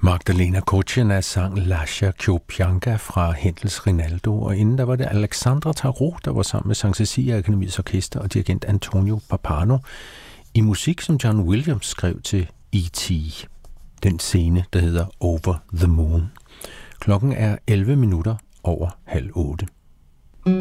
Magdalena Kochina sang Lascia Chiopianga fra Händels Rinaldo, og inden der var det Alexandra Tarot, der var sammen med St. Cecilia Akademiets Orkester og dirigent Antonio Pappano i musik, som John Williams skrev til E.T. Den scene, der hedder Over the Moon. Klokken er 11 minutter over 7:30.